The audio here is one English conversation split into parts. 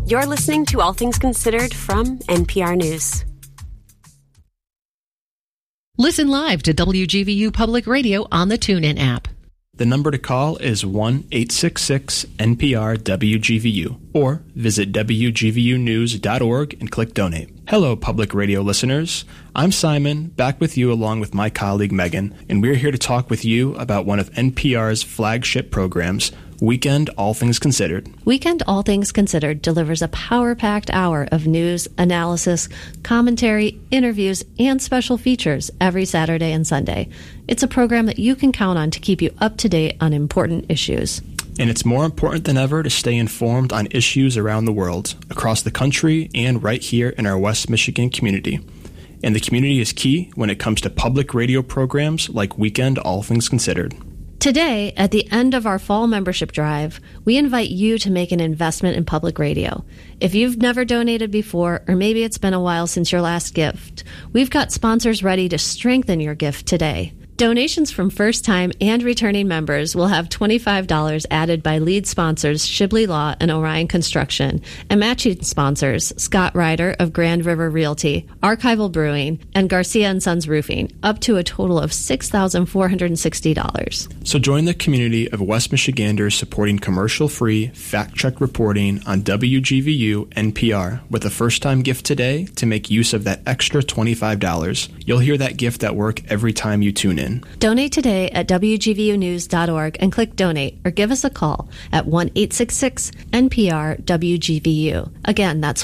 You're listening to All Things Considered from NPR News. Listen live to WGVU Public Radio on the TuneIn app. The number to call is 1-866-NPR-WGVU or visit WGVUnews.org and click Donate. Hello, public radio listeners. I'm Simon, back with you along with my colleague Megan, and we're here to talk with you about one of NPR's flagship programs, Weekend All Things Considered. Weekend All Things Considered delivers a power-packed hour of news, analysis, commentary, interviews, and special features every Saturday and Sunday. It's a program that you can count on to keep you up to date on important issues. And it's more important than ever to stay informed on issues around the world, across the country, and right here in our West Michigan community. And the community is key when it comes to public radio programs like Weekend All Things Considered. Today, at the end of our fall membership drive, we invite you to make an investment in public radio. If you've never donated before, or maybe it's been a while since your last gift, we've got sponsors ready to strengthen your gift today. Donations from first-time and returning members will have $25 added by lead sponsors Shibley Law and Orion Construction, and matching sponsors Scott Ryder of Grand River Realty, Archival Brewing, and Garcia & Sons Roofing, up to a total of $6,460. So join the community of West Michiganders supporting commercial-free, fact-check reporting on WGVU NPR with a first-time gift today to make use of that extra $25. You'll hear that gift at work every time you tune in. Donate today at WGVUnews.org and click Donate, or give us a call at 1-866-NPR-WGVU. Again, that's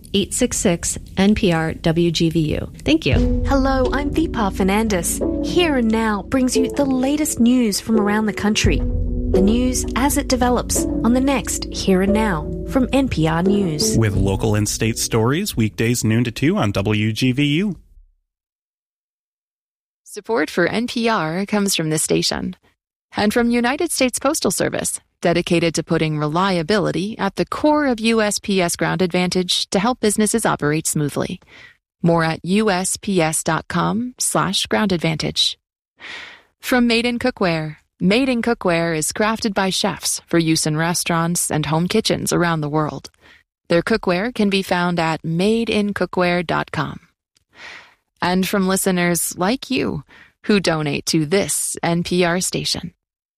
1-866-NPR-WGVU. Thank you. Hello, I'm Deepa Fernandes. Here and Now brings you the latest news from around the country. The news as it develops on the next Here and Now from NPR News. With local and state stories, weekdays noon to 2 on WGVU. Support for NPR comes from this station and from United States Postal Service, dedicated to putting reliability at the core of USPS Ground Advantage to help businesses operate smoothly. More at USPS.com/Ground Advantage. From Made in Cookware. Made in Cookware is crafted by chefs for use in restaurants and home kitchens around the world. Their cookware can be found at madeincookware.com. And from listeners like you who donate to this NPR station.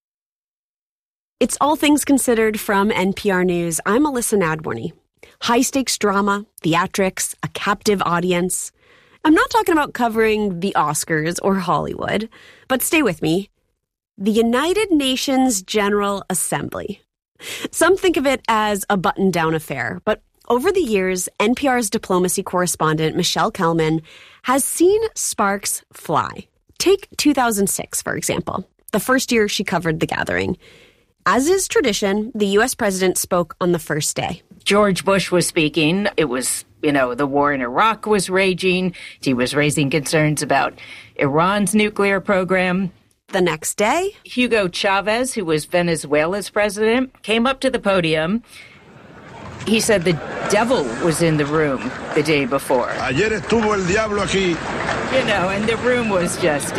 It's All Things Considered from NPR News. I'm Alyssa Nadworny. High-stakes drama, theatrics, a captive audience. I'm not talking about covering the Oscars or Hollywood, but stay with me. The United Nations General Assembly. Some think of it as a button-down affair, but over the years, NPR's diplomacy correspondent, Michelle Kelman, has seen sparks fly. Take 2006, for example, the first year she covered the gathering. As is tradition, the U.S. president spoke on the first day. George Bush was speaking. It was, the war in Iraq was raging. He was raising concerns about Iran's nuclear program. The next day, Hugo Chavez, who was Venezuela's president, came up to the podium. He said the devil was in the room the day before. Ayer estuvo el diablo aquí. And the room was just,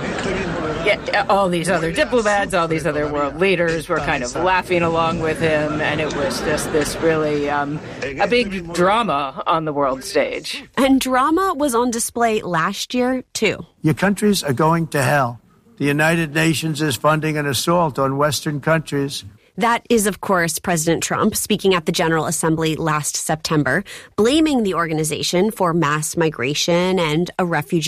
all these other diplomats, all these other world leaders were kind of laughing along with him, and it was just this really a big drama on the world stage. And drama was on display last year, too. Your countries are going to hell. The United Nations is funding an assault on Western countries. That is, of course, President Trump speaking at the General Assembly last September, blaming the organization for mass migration and a refugee